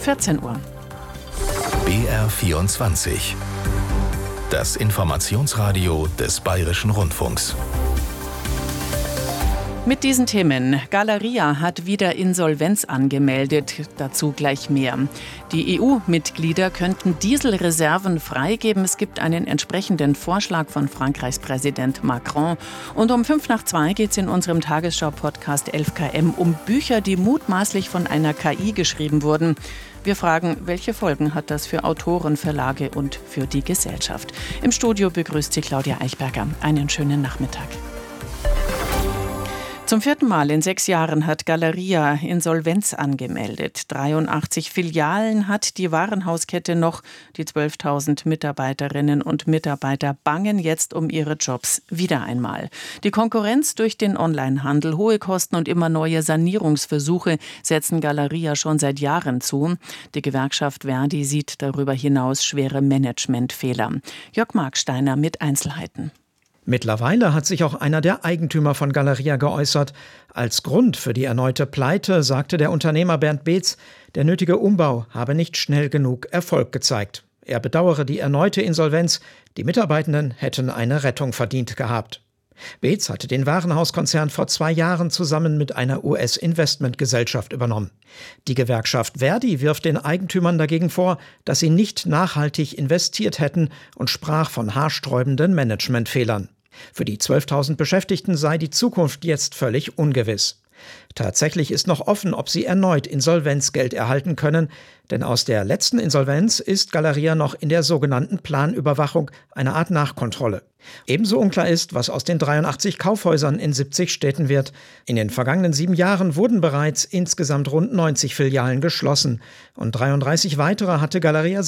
14 Uhr. BR24. Das Informationsradio des Bayerischen Rundfunks. Mit diesen Themen. Galeria hat wieder Insolvenz angemeldet. Dazu gleich mehr. Die EU-Mitglieder könnten Dieselreserven freigeben. Es gibt einen entsprechenden Vorschlag von Frankreichs Präsident Macron. Und um 1:55 geht es in unserem Tagesschau-Podcast 11KM um Bücher, die mutmaßlich von einer KI geschrieben wurden. Wir fragen, welche Folgen hat das für Autoren, Verlage und für die Gesellschaft? Im Studio begrüßt Sie Claudia Eichberger. Einen schönen Nachmittag. Zum 4. Mal in 6 Jahren hat Galeria Insolvenz angemeldet. 83 Filialen hat die Warenhauskette noch. Die 12.000 Mitarbeiterinnen und Mitarbeiter bangen jetzt um ihre Jobs wieder einmal. Die Konkurrenz durch den Onlinehandel, hohe Kosten und immer neue Sanierungsversuche setzen Galeria schon seit Jahren zu. Die Gewerkschaft Verdi sieht darüber hinaus schwere Managementfehler. Jörg Marksteiner mit Einzelheiten. Mittlerweile hat sich auch einer der Eigentümer von Galeria geäußert. Als Grund für die erneute Pleite sagte der Unternehmer Bernd Beetz, der nötige Umbau habe nicht schnell genug Erfolg gezeigt. Er bedauere die erneute Insolvenz. Die Mitarbeitenden hätten eine Rettung verdient gehabt. Beetz hatte den Warenhauskonzern vor 2 Jahren zusammen mit einer US-Investmentgesellschaft übernommen. Die Gewerkschaft Verdi wirft den Eigentümern dagegen vor, dass sie nicht nachhaltig investiert hätten und sprach von haarsträubenden Managementfehlern. Für die 12.000 Beschäftigten sei die Zukunft jetzt völlig ungewiss. Tatsächlich ist noch offen, ob sie erneut Insolvenzgeld erhalten können, denn aus der letzten Insolvenz ist Galeria noch in der sogenannten Planüberwachung, eine Art Nachkontrolle. Ebenso unklar ist, was aus den 83 Kaufhäusern in 70 Städten wird. In den vergangenen 7 Jahren wurden bereits insgesamt rund 90 Filialen geschlossen und 33 weitere hatte Galeria